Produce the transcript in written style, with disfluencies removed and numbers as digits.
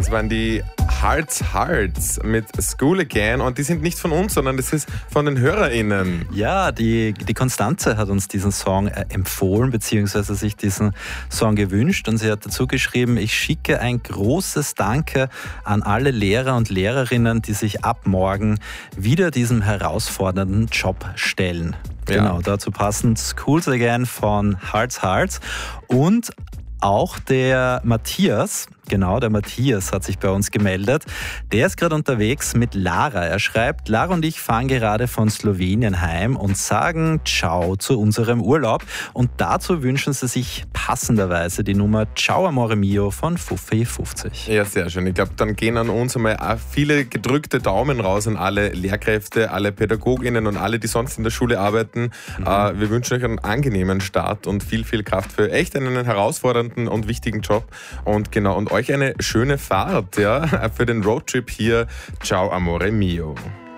Das waren die Hearts mit School Again und die sind nicht von uns, sondern das ist von den HörerInnen. Ja, die Konstanze hat uns diesen Song empfohlen, beziehungsweise sich diesen Song gewünscht und sie hat dazu geschrieben, ich schicke ein großes Danke an alle Lehrer und Lehrerinnen, die sich ab morgen wieder diesem herausfordernden Job stellen. Ja. Genau, dazu passend School Again von Hearts und auch der Matthias hat sich bei uns gemeldet. Der ist gerade unterwegs mit Lara. Er schreibt, Lara und ich fahren gerade von Slowenien heim und sagen Ciao zu unserem Urlaub. Und dazu wünschen sie sich passenderweise die Nummer Ciao Amore Mio von Fuffi 50. Ja, sehr schön. Ich glaube, dann gehen an uns einmal auch viele gedrückte Daumen raus an alle Lehrkräfte, alle PädagogInnen und alle, die sonst in der Schule arbeiten. Wir wünschen euch einen angenehmen Start und viel, viel Kraft für echt einen herausfordernden und wichtigen Job. Und euch eine schöne Fahrt, ja, für den Roadtrip hier. Ciao Amore Mio.